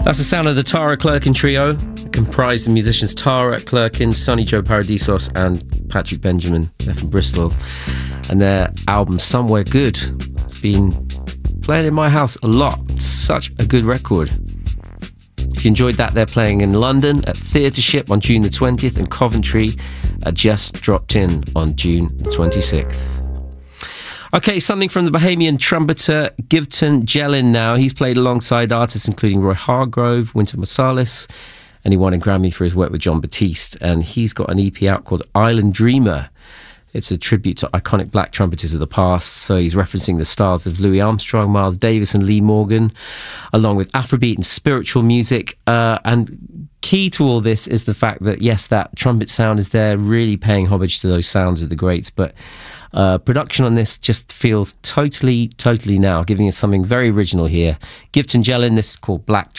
That's the sound of the Tara Clerkin Trio, comprised of musicians Tara Clerkin, Sonny Joe Paradisos and Patrick Benjamin. They're from Bristol. And their album Somewhere Good has been playing in my house a lot. Such a good record. If you enjoyed that, they're playing in London at Theatre Ship on June the 20th and Coventry at Just Dropped In on June the 26th. Okay, something from the Bahamian trumpeter Givton Jellin now. He's played alongside artists including Roy Hargrove, Wynton Marsalis, and he won a Grammy for his work with Jon Batiste. And he's got an EP out called Island Dreamer. It's a tribute to iconic black trumpeters of the past. So he's referencing the stars of Louis Armstrong, Miles Davis and Lee Morgan, along with Afrobeat and spiritual music. And key to all this is the fact that, yes, that trumpet sound is there, really paying homage to those sounds of the greats. But production on this just feels totally now, giving us something very original here. Givton Jellin, this is called Black